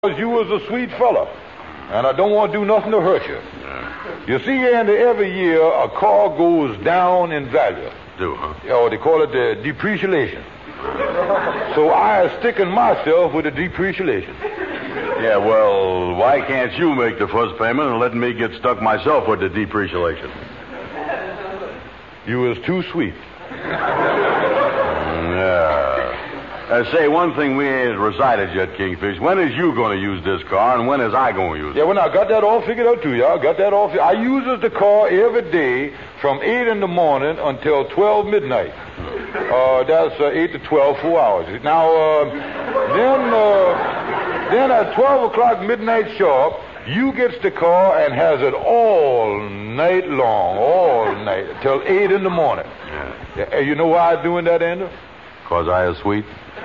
You was a sweet fella, and I don't want to do nothing to hurt you. You see, Andy, every year a car goes down in value. Do, huh? Oh, they call it the depreciation. So I am sticking myself with the depreciation. Yeah, well, why can't you make the first payment and let me get stuck myself with the depreciation? You was too sweet. Yeah. Say, one thing we ain't recited yet, Kingfish. When is you going to use this car, and when is I going to use it? Yeah, well, I got that all figured out, too, y'all. Got that all I uses the car every day from 8 in the morning until 12 midnight. That's 8 to 12, 4 hours. Now, then at 12 o'clock midnight sharp, you gets the car and has it all night long, all night, till 8 in the morning. Yeah. You know why I'm doing that, Andrew? Because I is sweet?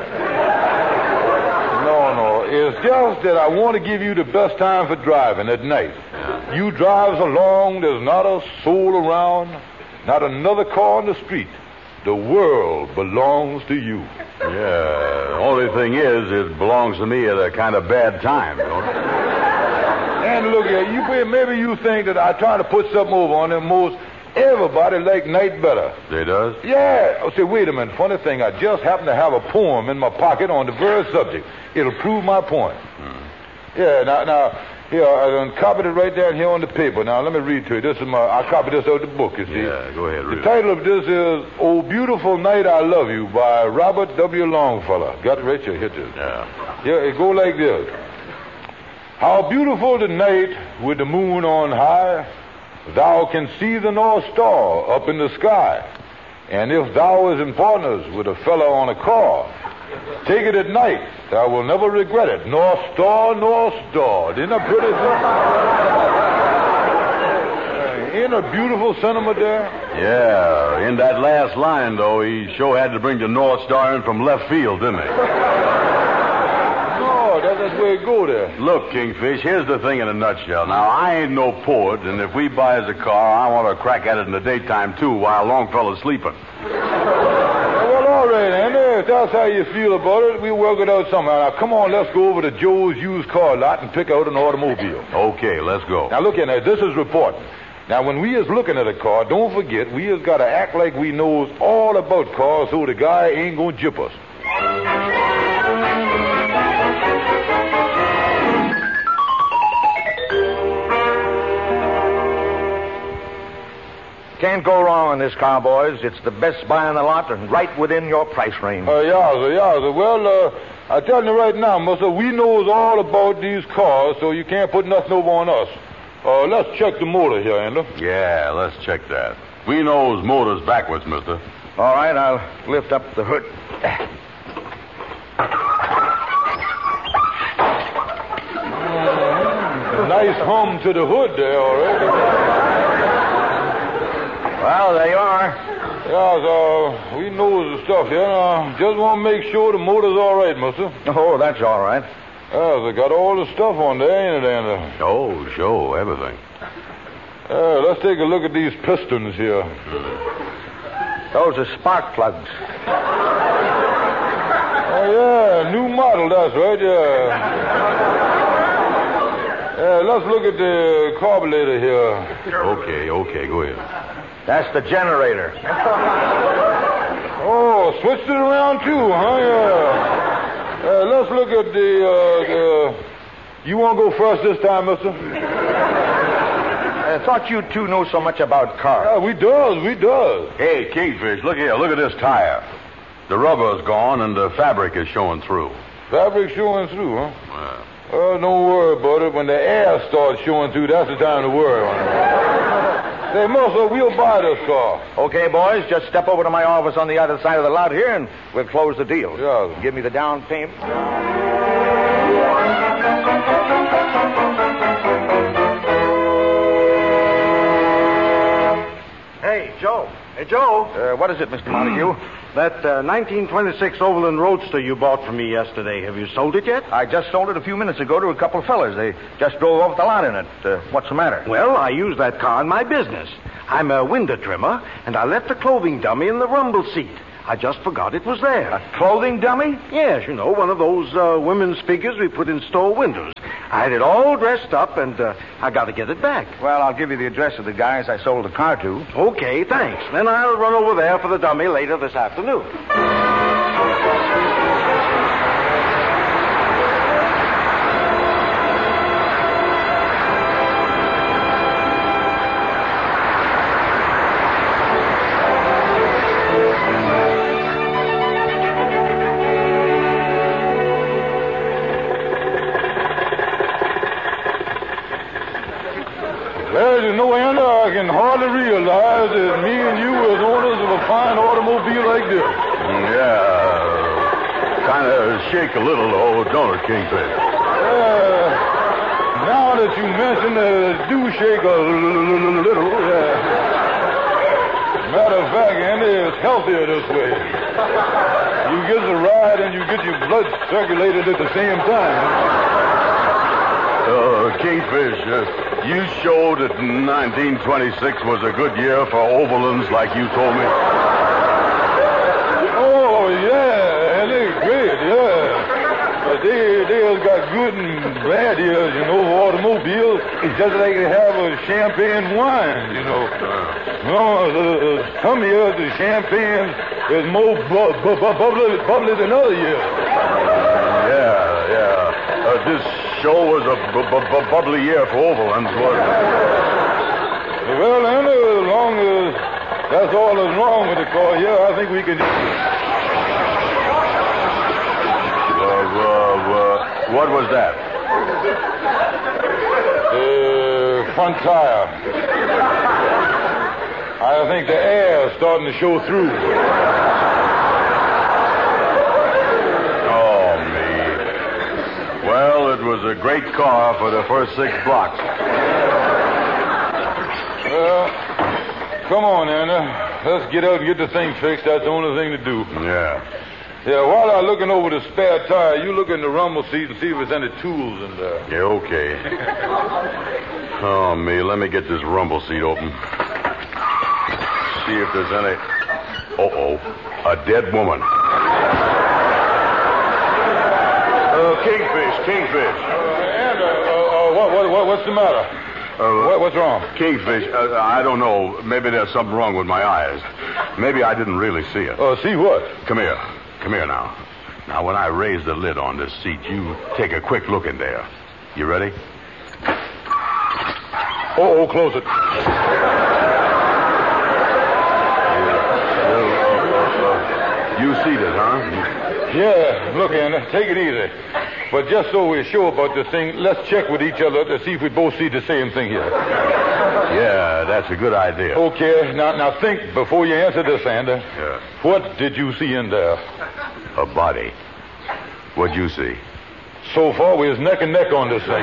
No. It's just that I want to give you the best time for driving at night. Yeah. You drives along, there's not a soul around, not another car on the street. The world belongs to you. Yeah. The only thing is, it belongs to me at a kind of bad time, don't it? And look here, maybe you think that I try to put something over on them. Most everybody like night better. They does? Yeah. Oh, say, wait a minute. Funny thing, I just happen to have a poem in my pocket on the very subject. It'll prove my point. Yeah, now, here, I done copied it right down here on the paper. Now, let me read to you. I copied this out of the book, you see. Yeah, go ahead, read The title of this is, "Oh, Beautiful Night, I Love You," by Robert W. Longfellow. Got it right here. Hit this. Yeah. Yeah, it go like this. How beautiful the night with the moon on high, thou can see the North Star up in the sky. And if thou is in partners with a fellow on a car, take it at night. Thou will never regret it. North Star, North Star. Isn't that pretty? Ain't a beautiful sentiment there? Yeah. In that last line, though, he sure had to bring the North Star in from left field, didn't he? That's the way it go there. Look, Kingfish, here's the thing in a nutshell. Now, I ain't no poet, and if we buys a car, I want to crack at it in the daytime, too, while Longfellow's sleeping. Well, all right, Andy. If that's how you feel about it, we'll work it out somehow. Now, come on, let's go over to Joe's used car lot and pick out an automobile. Okay, let's go. Now, look here, this is reporting. Now, when we is looking at a car, don't forget, we has got to act like we knows all about cars so the guy ain't going to jip us. Can't go wrong on this car, boys. It's the best buy on the lot and right within your price range. Yowza. Well, I tell you right now, mister, we knows all about these cars, so you can't put nothing over on us. Let's check the motor here, Andrew. Yeah, let's check that. We knows motors backwards, mister. All right, I'll lift up the hood. Nice hum to the hood there, all right. Well, there you are. Yeah, so we knows the stuff here. Just want to make sure the motor's all right, mister. Oh, that's all right. Yeah, they got all the stuff on there, ain't it, Andrew? Oh, sure, everything. Let's take a look at these pistons here. Those are spark plugs. Oh, yeah, new model, that's right, yeah. Let's look at the carburetor here. Okay, go ahead. That's the generator. Oh, switched it around too, huh? Yeah. Let's look at the... You want to go first this time, mister? I thought you two know so much about cars. Yeah, we does. Hey, Kingfish, look here. Look at this tire. The rubber's gone and the fabric is showing through. Fabric showing through, huh? Yeah. Don't worry about it. When the air starts showing through, that's the time to worry. Say, mister, we'll buy this car. Okay, boys, just step over to my office on the other side of the lot here, and we'll close the deal. Yeah. Give me the down payment. Hey, Joe. What is it, Mr. Montague? That 1926 Overland Roadster you bought from me yesterday, have you sold it yet? I just sold it a few minutes ago to a couple of fellas. They just drove off the lot in it. What's the matter? Well, I use that car in my business. I'm a window trimmer, and I left a clothing dummy in the rumble seat. I just forgot it was there. A clothing dummy? Yes, one of those women's figures we put in store windows. I had it all dressed up, and I got to get it back. Well, I'll give you the address of the guys I sold the car to. Okay, thanks. Then I'll run over there for the dummy later this afternoon. Well, I can hardly realize that me and you as owners of a fine automobile like this. Yeah. Kind of shake a little, though, don't it, Kingfish? Now that you mention it, do shake a little. Matter of fact, Andy, it's healthier this way. You get the ride and you get your blood circulated at the same time. Kingfish, you showed that 1926 was a good year for Overlands like you told me. Oh, yeah, and they're great, yeah. But they have got good and bad years, automobiles. It's just like they have a champagne wine, Some years the champagne is more bubbly than other years. Yeah. This show was a bubbly year for Overlands, wasn't it? Well, Andy, as long as that's all that's wrong with the car here, I think we can... What was that? Front tire. I think the air is starting to show through. Well, it was a great car for the first 6 blocks. Well, come on, Anna. Let's get out and get the thing fixed. That's the only thing to do. Yeah. Yeah, while I'm looking over the spare tire, you look in the rumble seat and see if there's any tools in there. Yeah, okay. Oh, me, let me get this rumble seat open. See if there's any... Uh-oh. A dead woman. Kingfish. What's the matter? What's wrong? Kingfish, I don't know. Maybe there's something wrong with my eyes. Maybe I didn't really see it. See what? Come here now. Now, when I raise the lid on this seat, you take a quick look in there. You ready? Close it. You seated, huh? Yeah, look, Anna, take it easy. But just so we're sure about this thing, let's check with each other to see if we both see the same thing here. Yeah, that's a good idea. Okay, now think before you answer this, Andy. Yeah. What did you see in there? A body. What'd you see? So far, we're neck and neck on this thing.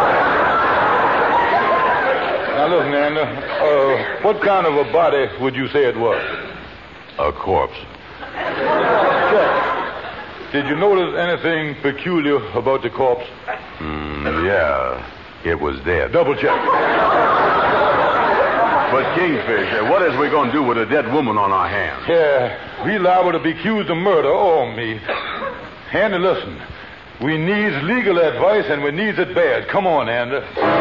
Now, listen, Andy, what kind of a body would you say it was? A corpse. Check. Did you notice anything peculiar about the corpse? Yeah. It was dead. Double check. But, Kingfish, what is we going to do with a dead woman on our hands? Yeah, we liable to be accused of murder. Oh, me. Andy, listen. We needs legal advice, and we needs it bad. Come on, Andy.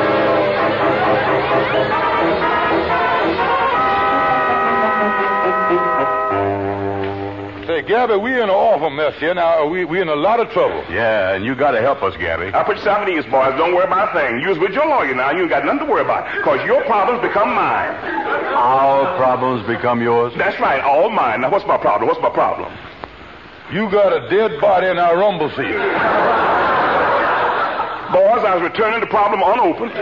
Say, Gabby, we're in an awful mess here. Now, we're in a lot of trouble. Yeah, and you got to help us, Gabby. I'll put you some of these, boys. Don't worry about a thing. You was with your lawyer now. You ain't got nothing to worry about. Because your problems become mine. Our problems become yours? That's right, all mine. Now, what's my problem? You got a dead body in our rumble seat. Boys, I was returning the problem unopened.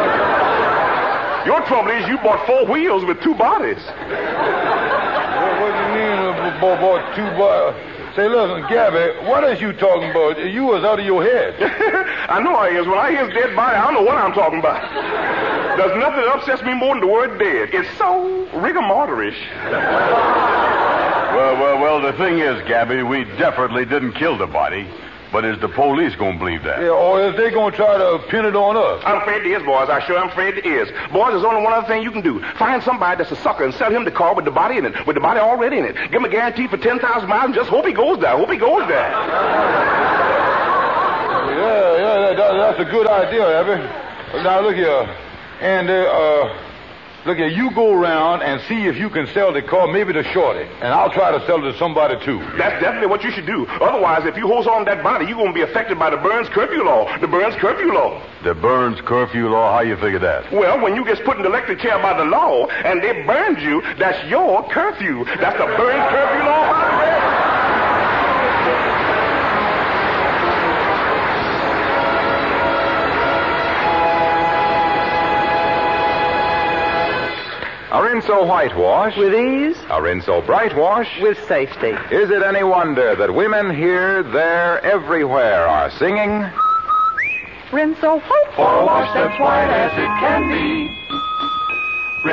Your trouble is you bought 4 wheels with 2 bodies. What do you mean, bought 2 bodies? Say, listen, Gabby, what is you talking about? You was out of your head. I know I is. When I hear dead body, I don't know what I'm talking about. There's nothing that upsets me more than the word dead. It's so rigor mortis-ish. Well, the thing is, Gabby, we definitely didn't kill the body. But is the police going to believe that? Yeah, or is they going to try to pin it on us? I'm afraid it is, boys. I sure am afraid it is. Boys, there's only one other thing you can do. Find somebody that's a sucker and sell him the car with the body in it, with the body already in it. Give him a guarantee for 10,000 miles and just hope he goes there. Hope he goes there. Yeah, that's a good idea, Abby. Now, look here. And, look here, you go around and see if you can sell the car, maybe to Shorty. And I'll try to sell it to somebody, too. That's definitely what you should do. Otherwise, if you hold on to that body, you're going to be affected by the Burns curfew law. The Burns curfew law. The Burns curfew law, how you figure that? Well, when you get put in the electric chair by the law and they burned you, that's your curfew. That's the Burns curfew law, by the way. A Rinso whitewash. With ease. A Rinso brightwash. With safety. Is it any wonder that women here, there, everywhere are singing? Rinso white. For a wash that's white as it can be.